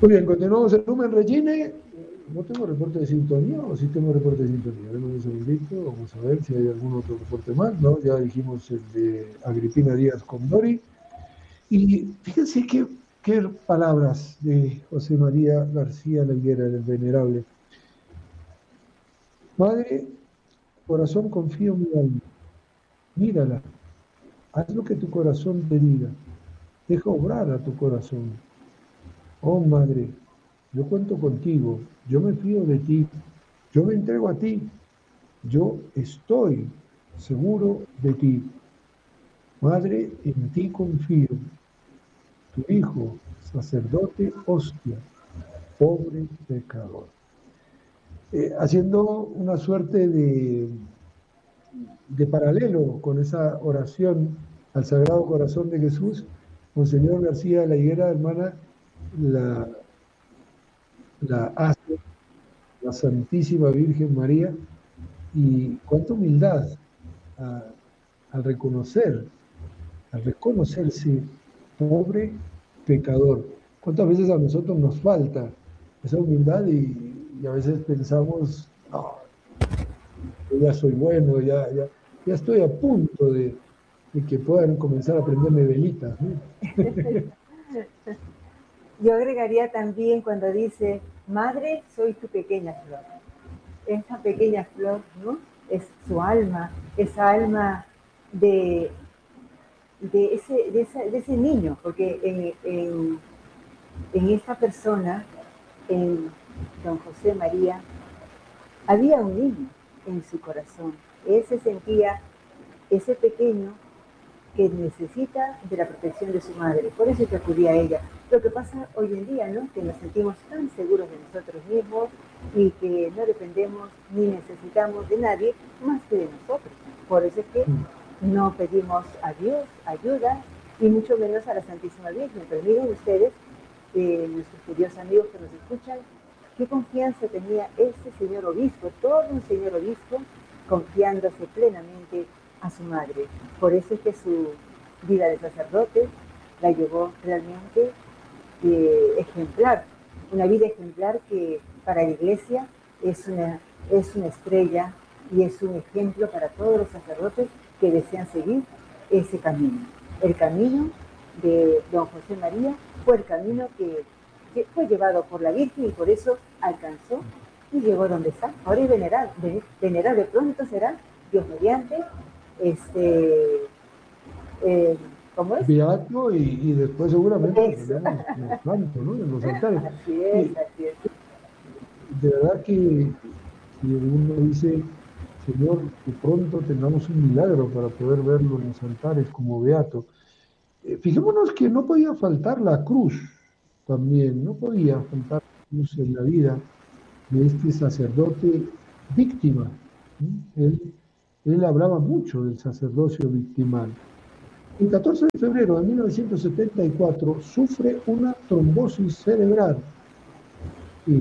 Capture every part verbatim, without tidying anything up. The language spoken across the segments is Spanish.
Muy bien, continuamos el Lumen Regine. No tengo reporte de sintonía, o sí tengo reporte de sintonía. Deme un segundito, vamos a ver si hay algún otro reporte más, ¿no? Ya dijimos el de Agripina Díaz con Dori. Y fíjense qué, qué palabras de José María García La Higuera, del Venerable. Madre, corazón, confío en mi alma. Mírala, haz lo que tu corazón te diga. Deja obrar a tu corazón. Oh, madre, yo cuento contigo, yo me fío de ti, yo me entrego a ti, yo estoy seguro de ti. Madre, en ti confío. Tu hijo, sacerdote, hostia, pobre pecador. Eh, haciendo una suerte de, de paralelo con esa oración al Sagrado Corazón de Jesús, Monseñor García La Higuera, hermana, la, la hace la Santísima Virgen María, y cuánta humildad a, al reconocer, al reconocerse pobre pecador. ¿Cuántas veces a nosotros nos falta esa humildad y, y a veces pensamos, no, yo ya soy bueno, ya, ya, ya estoy a punto de, de que puedan comenzar a prenderme velitas, ¿no? Yo agregaría también cuando dice, madre, soy tu pequeña flor. Esa pequeña flor, ¿no? Es su alma, esa alma de, de, ese, de, esa, de ese niño, porque en, en, en esta persona, en don José María, había un niño en su corazón. Él se sentía ese pequeño que necesita de la protección de su madre, por eso es que acudía a ella. Lo que pasa hoy en día, ¿no? Que nos sentimos tan seguros de nosotros mismos y que no dependemos ni necesitamos de nadie más que de nosotros. Por eso es que no pedimos a Dios ayuda y mucho menos a la Santísima Virgen. Pero miren ustedes, eh, nuestros queridos amigos que nos escuchan, qué confianza tenía este señor obispo, todo un señor obispo, confiándose plenamente a su madre. Por eso es que su vida de sacerdote la llevó realmente eh, ejemplar, una vida ejemplar que para la Iglesia es una, es una estrella y es un ejemplo para todos los sacerdotes que desean seguir ese camino. El camino de don José María fue el camino que, que fue llevado por la Virgen y por eso alcanzó y llegó donde está. Ahora es venerable, venerable pronto será, Dios mediante, este, eh, ¿cómo es? Beato y, y después seguramente tenemos los santos, ¿no? En los altares. Así es, y, así es. De verdad que si uno dice, Señor, que pronto tengamos un milagro para poder verlo en los altares como beato. Eh, fijémonos que no podía faltar la cruz también, no podía faltar la cruz en la vida de este sacerdote víctima. ¿Sí? Él, él hablaba mucho del sacerdocio victimal. El catorce de febrero de mil novecientos setenta y cuatro sufre una trombosis cerebral y,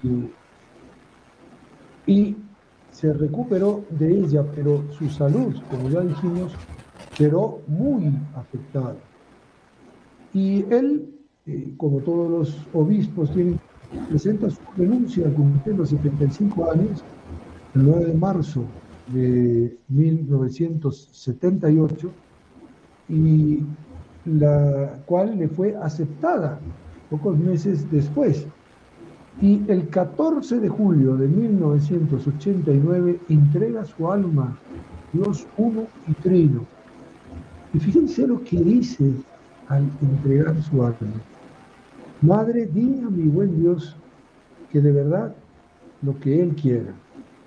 y se recuperó de ella, pero su salud, como ya dijimos, quedó muy afectada. Y él, eh, como todos los obispos, tiene, presenta su renuncia al cumplir los setenta y cinco años, el nueve de marzo de mil novecientos setenta y ocho, y la cual le fue aceptada pocos meses después. Y el catorce de julio de mil novecientos ochenta y nueve entrega su alma, Dios uno y trino. Y fíjense lo que dice al entregar su alma. Madre, di a mi buen Dios que de verdad lo que Él quiera,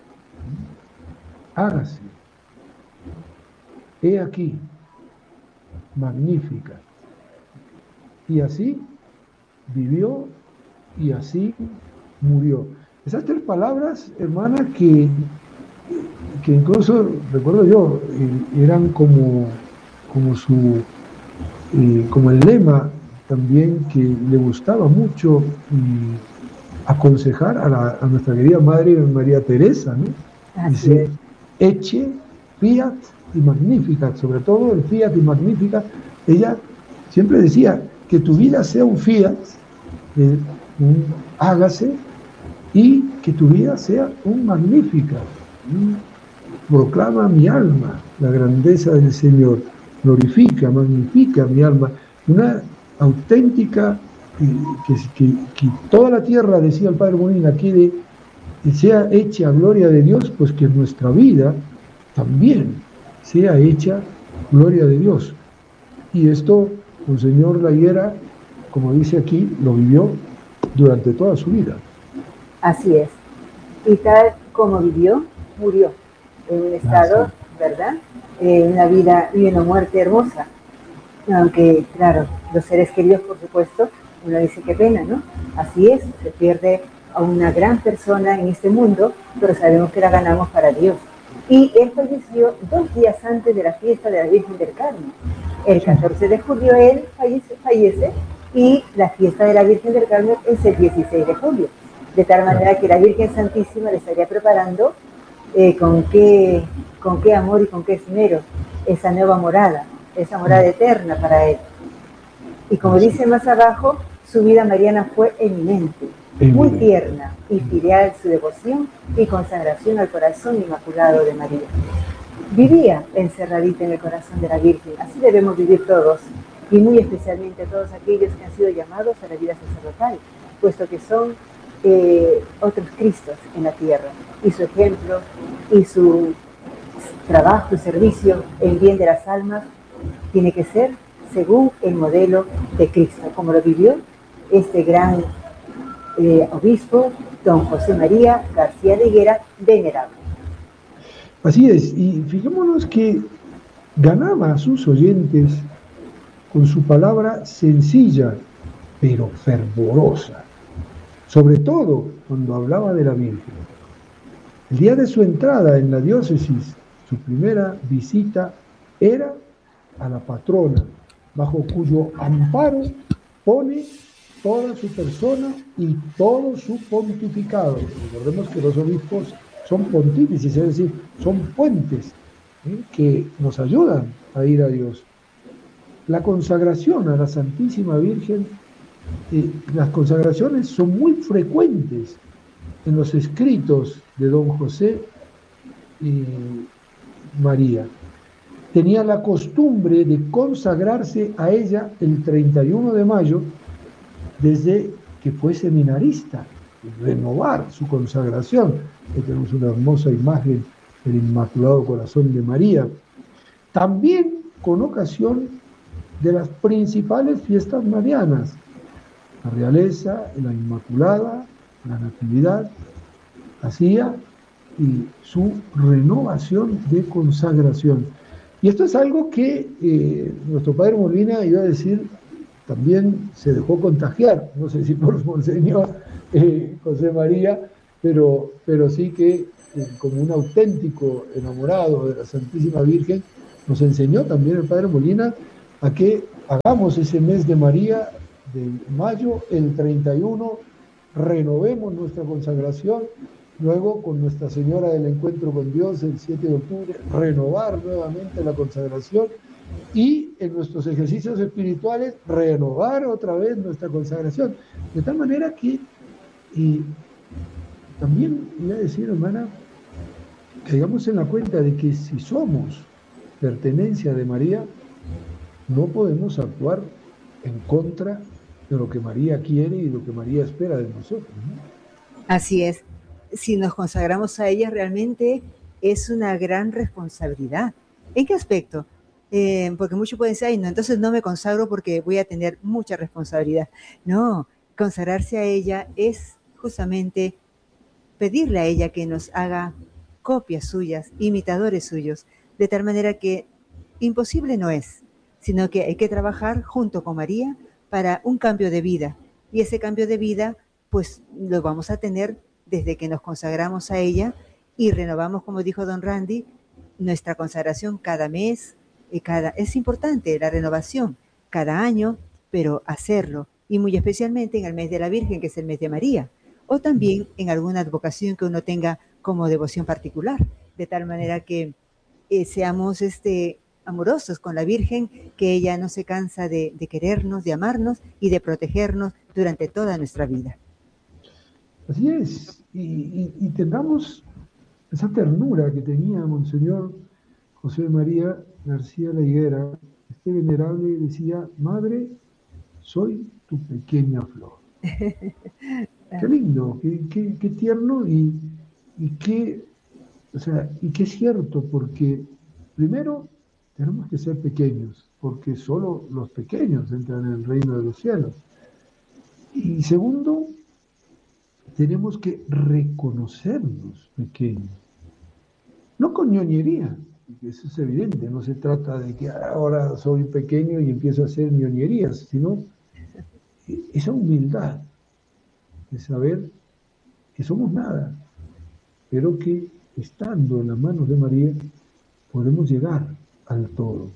hágase. He aquí, magnífica. Y así vivió y así murió. Esas tres palabras, hermana, que, que incluso, recuerdo yo, eran como, como su, eh, como el lema también que le gustaba mucho eh, aconsejar a, la, a nuestra querida Madre María Teresa, ¿no? Así Dice, es. Ecce, Fiat y Magnificat, sobre todo el Fiat y Magnificat. Ella siempre decía que tu vida sea un Fiat, eh, un hágase, y que tu vida sea un magnífica. Proclama mi alma la grandeza del Señor, glorifica, magnifica mi alma. Una auténtica, eh, que, que, que toda la tierra, decía el Padre Molina, quede, que sea hecha gloria de Dios, pues que nuestra vida también sea hecha gloria de Dios. Y esto, Monseñor Layera, como dice aquí, lo vivió durante toda su vida. Así es. Y tal como vivió, murió en un estado, ah, sí. ¿verdad? Eh, una vida y una muerte hermosa. Aunque, claro, los seres queridos, por supuesto, uno dice qué pena, ¿no? Así es, se pierde a una gran persona en este mundo, pero sabemos que la ganamos para Dios. Y él falleció dos días antes de la fiesta de la Virgen del Carmen. El catorce de julio él fallece, fallece y la fiesta de la Virgen del Carmen es el dieciséis de julio. De tal manera que la Virgen Santísima le estaría preparando eh, con, qué, con qué amor y con qué esmero esa nueva morada, esa morada eterna para él. Y como dice más abajo, su vida mariana fue eminente, muy tierna y filial su devoción y consagración al corazón inmaculado de María. Vivía encerradita en el corazón de la Virgen, así debemos vivir todos, y muy especialmente todos aquellos que han sido llamados a la vida sacerdotal, puesto que son eh, otros Cristos en la tierra, y su ejemplo y su trabajo y servicio en bien de las almas tiene que ser según el modelo de Cristo, como lo vivió este gran eh, obispo, don José María García de Higuera, venerable. Así es, y fijémonos que ganaba a sus oyentes con su palabra sencilla, pero fervorosa, sobre todo cuando hablaba de la Virgen. El día de su entrada en la diócesis, su primera visita era a la patrona, bajo cuyo amparo pone toda su persona y todo su pontificado. Recordemos que los obispos son pontífices, es decir, son puentes ¿eh? que nos ayudan a ir a Dios. La consagración a la Santísima Virgen, eh, las consagraciones son muy frecuentes en los escritos de don José y María. Tenía la costumbre de consagrarse a ella el treinta y uno de mayo, desde que fue seminarista, renovar su consagración. Aquí tenemos una hermosa imagen del Inmaculado Corazón de María. También con ocasión de las principales fiestas marianas, la realeza, la Inmaculada, la Natividad, hacía y su renovación de consagración. Y esto es algo que eh, nuestro padre Molina iba a decir, también se dejó contagiar, no sé si por Monseñor eh, José María, pero, pero sí que eh, como un auténtico enamorado de la Santísima Virgen, nos enseñó también el padre Molina a que hagamos ese mes de María, de mayo, el treinta y uno, renovemos nuestra consagración. Luego, con Nuestra Señora del Encuentro con Dios, el siete de octubre, renovar nuevamente la consagración y en nuestros ejercicios espirituales, renovar otra vez nuestra consagración. De tal manera que, y también voy a decir, hermana, caigamos en la cuenta de que si somos pertenencia de María, no podemos actuar en contra de lo que María quiere y lo que María espera de nosotros, ¿no? Así es. Si nos consagramos a ella, realmente es una gran responsabilidad. ¿En qué aspecto? Eh, porque muchos pueden decir, ay, no, entonces no me consagro porque voy a tener mucha responsabilidad. No, consagrarse a ella es justamente pedirle a ella que nos haga copias suyas, imitadores suyos, de tal manera que imposible no es, sino que hay que trabajar junto con María para un cambio de vida. Y ese cambio de vida, pues lo vamos a tener desde que nos consagramos a ella y renovamos, como dijo don Randy, nuestra consagración cada mes, y cada, es importante la renovación cada año, pero hacerlo, y muy especialmente en el mes de la Virgen, que es el mes de María, o también en alguna advocación que uno tenga como devoción particular, de tal manera que eh, seamos este, amorosos con la Virgen, que ella no se cansa de, de querernos, de amarnos y de protegernos durante toda nuestra vida. Así es, y, y, y tengamos esa ternura que tenía Monseñor José María García La Higuera. Este venerable decía: madre, soy tu pequeña flor. Qué lindo, qué, qué, qué tierno y, y qué, o sea, y qué cierto, porque primero tenemos que ser pequeños, porque solo los pequeños entran en el reino de los cielos. Y segundo, tenemos que reconocernos pequeños, no con ñoñería, porque eso es evidente, no se trata de que ahora soy pequeño y empiezo a hacer ñoñerías, sino esa humildad de saber que somos nada, pero que estando en las manos de María podemos llegar al todo.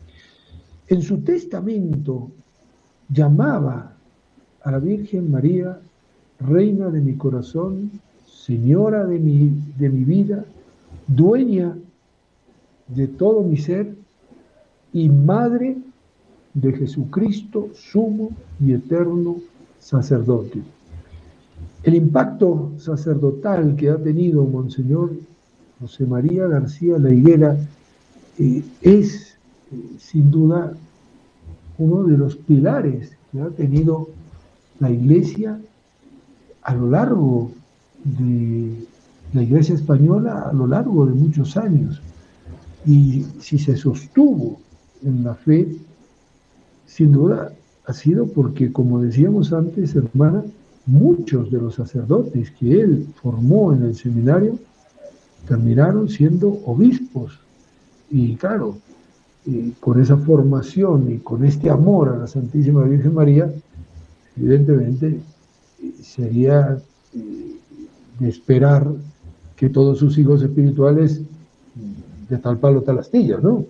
En su testamento llamaba a la Virgen María reina de mi corazón, señora de mi, de mi vida, dueña de todo mi ser y madre de Jesucristo, sumo y eterno sacerdote. El impacto sacerdotal que ha tenido Monseñor José María García La Higuera eh, es, eh, sin duda, uno de los pilares que ha tenido la Iglesia a lo largo de la Iglesia española, a lo largo de muchos años. Y si se sostuvo en la fe, sin duda ha sido porque, como decíamos antes, hermana, muchos de los sacerdotes que él formó en el seminario terminaron siendo obispos. Y claro, eh, con esa formación y con este amor a la Santísima Virgen María, evidentemente eh, sería eh, de esperar que todos sus hijos espirituales de tal palo tal astilla, ¿no?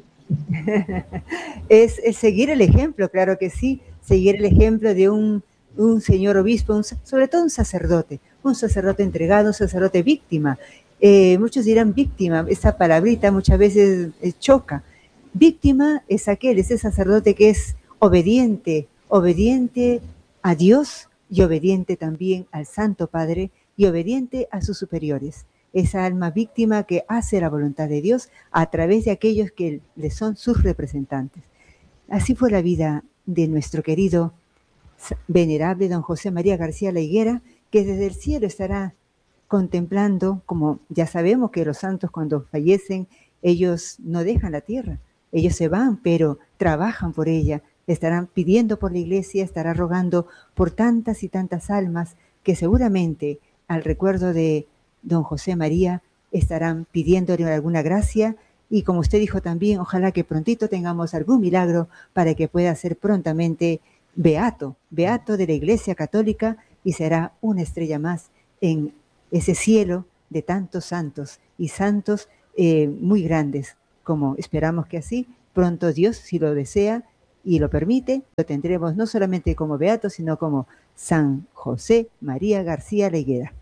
es, es seguir el ejemplo, claro que sí, seguir el ejemplo de un, un señor obispo, un, sobre todo un sacerdote, un sacerdote entregado, un sacerdote víctima. Eh, muchos dirán víctima, esa palabrita muchas veces eh, choca. Víctima es aquel, ese sacerdote que es obediente, obediente a Dios y obediente también al Santo Padre y obediente a sus superiores. Esa alma víctima que hace la voluntad de Dios a través de aquellos que le son sus representantes. Así fue la vida de nuestro querido venerable don José María García La Higuera, que desde el cielo estará contemplando, como ya sabemos que los santos cuando fallecen, ellos no dejan la tierra, ellos se van, pero trabajan por ella, estarán pidiendo por la iglesia, estará rogando por tantas y tantas almas que seguramente al recuerdo de don José María estarán pidiéndole alguna gracia y como usted dijo también, ojalá que prontito tengamos algún milagro para que pueda ser prontamente beato, beato de la Iglesia Católica y será una estrella más en ese cielo de tantos santos y santos eh, muy grandes, como esperamos que así, pronto Dios, si lo desea y lo permite, lo tendremos no solamente como beato, sino como San José María García La Higuera.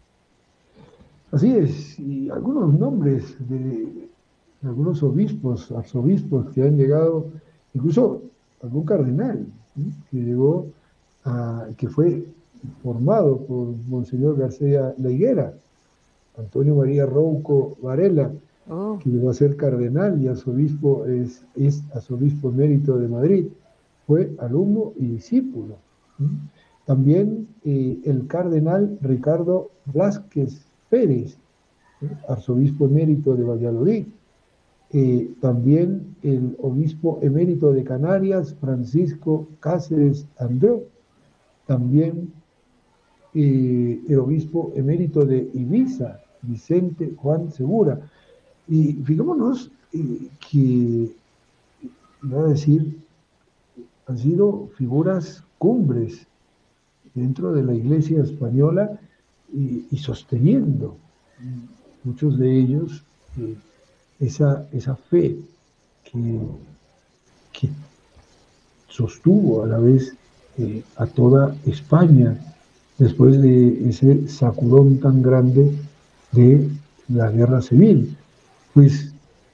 Así es, y algunos nombres de algunos obispos, arzobispos que han llegado, incluso algún cardenal, ¿sí?, que llegó a, que fue formado por Monseñor García La Higuera, Antonio María Rouco Varela, oh. que llegó a ser cardenal y arzobispo, es, es arzobispo emérito de Madrid, fue alumno y discípulo. ¿sí? También eh, el cardenal Ricardo Blázquez Pérez, ¿sí?, arzobispo emérito de Valladolid. Eh, también el obispo emérito de Canarias, Francisco Cáceres Andreu. También eh, el obispo emérito de Ibiza, Vicente Juan Segura. Y fijémonos eh, que, voy a decir, han sido figuras cumbres dentro de la Iglesia española y, y sosteniendo muchos de ellos eh, esa, esa fe que, que sostuvo a la vez eh, a toda España después de ese sacudón tan grande de la guerra civil. Pues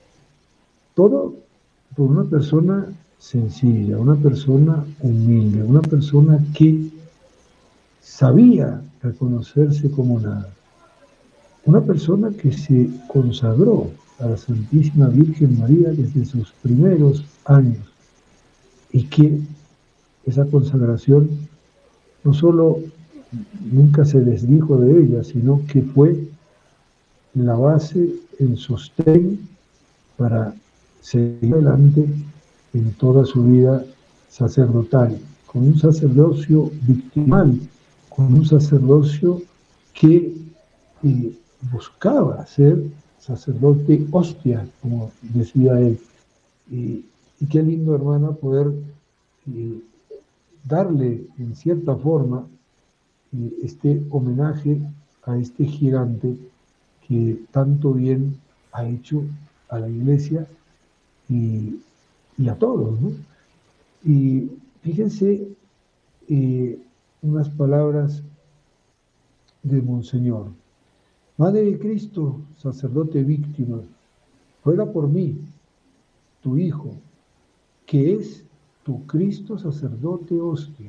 todo por una persona sencilla, una persona humilde, una persona que sabía reconocerse como nada. Una persona que se consagró a la Santísima Virgen María desde sus primeros años y que esa consagración no solo nunca se desdijo de ella, sino que fue la base, el sostén para seguir adelante en toda su vida sacerdotal, con un sacerdocio victimal, con un sacerdocio que eh, buscaba ser sacerdote hostia, como decía él. Y, y qué lindo, hermana, poder eh, darle en cierta forma eh, este homenaje a este gigante que tanto bien ha hecho a la Iglesia y, y a todos, ¿no? Y fíjense eh, unas palabras de Monseñor. Madre de Cristo, sacerdote víctima, ruega por mí, tu Hijo, que es tu Cristo sacerdote hostia.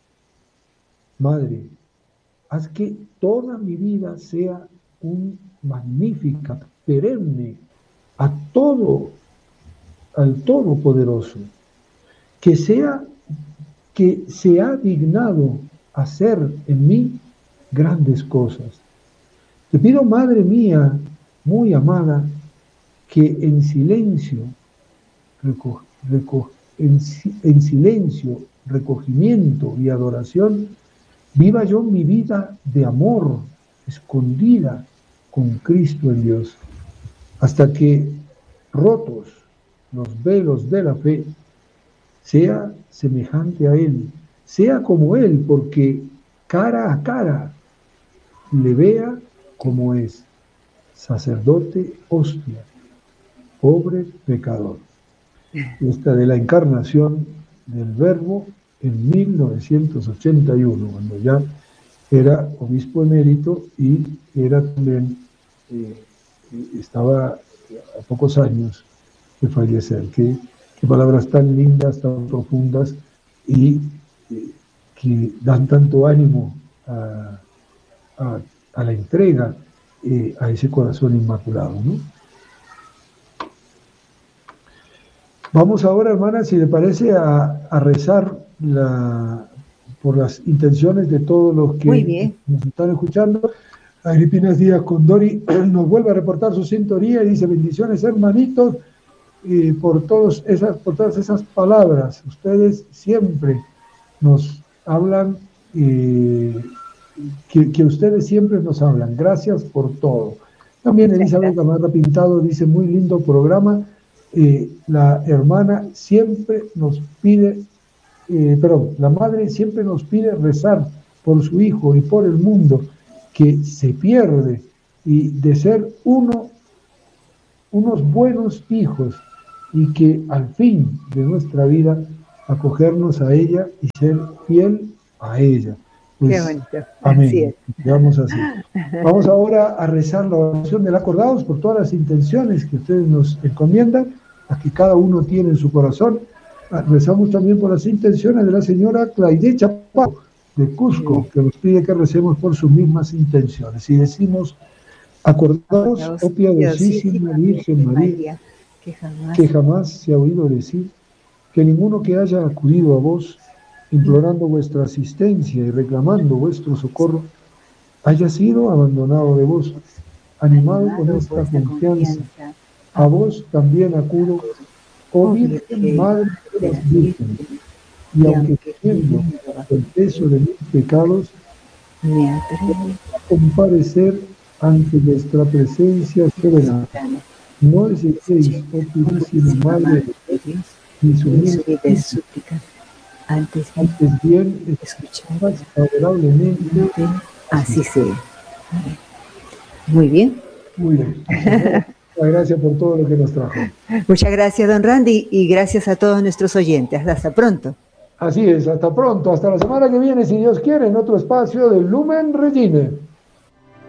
Madre, haz que toda mi vida sea un magnífica, perenne, a todo, al Todopoderoso, que sea, que se ha dignado hacer en mí grandes cosas. Te pido, Madre mía, muy amada, que en silencio, reco, reco, en, en silencio, recogimiento y adoración, viva yo mi vida de amor, escondida con Cristo en Dios, hasta que, rotos los velos de la fe, sea semejante a Él, sea como Él, porque cara a cara le vea como es, sacerdote hostia, pobre pecador. Esta de la encarnación del Verbo en mil novecientos ochenta y uno, cuando ya era obispo emérito y era también, eh, estaba a pocos años de fallecer. Qué, qué palabras tan lindas, tan profundas y eh, que dan tanto ánimo a, a, a la entrega eh, a ese corazón inmaculado, ¿no? Vamos ahora, hermana, si le parece, a, a rezar la, por las intenciones de todos los que nos están escuchando. Agripinas Díaz Condori nos vuelve a reportar su sintonía y dice: bendiciones, hermanitos, eh, por, todos esas, por todas esas palabras. Ustedes siempre nos hablan, eh, que, que ustedes siempre nos hablan. Gracias por todo. También Elizabeth Gamarra Pintado dice: muy lindo programa. Eh, la hermana siempre nos pide, eh, perdón, la madre siempre nos pide rezar por su hijo y por el mundo que se pierde, y de ser uno, unos buenos hijos, y que al fin de nuestra vida acogernos a ella y ser fiel a ella. Pues, qué bonito. Amén. Vamos así. Vamos ahora a rezar la oración del acordados por todas las intenciones que ustedes nos encomiendan, las que cada uno tiene en su corazón. Rezamos también por las intenciones de la señora Claide Chaparro de Cusco, que nos pide que recemos por sus mismas intenciones. Y decimos: acordaos, oh piadosísima Virgen María, que jamás, que jamás se ha oído decir que ninguno que haya acudido a vos, implorando vuestra asistencia y reclamando vuestro socorro, haya sido abandonado de vos. Animado con esta confianza, a vos también acudo, oh Virgen Madre de las Vírgenes, y aunque teniendo el peso de mis pecados, me atrevo a comparecer ante vuestra presencia soberana. No desechéis, oh purísima Madre de Dios, mis humildes súplicas, antes, antes bien escuchadas favorablemente, así sea. Muy bien. Muy bien. Muchas gracias por todo lo que nos trajo. Muchas gracias, don Randy, y gracias a todos nuestros oyentes. Hasta pronto. Así es, hasta pronto, hasta la semana que viene, si Dios quiere, en otro espacio de Lumen Regina.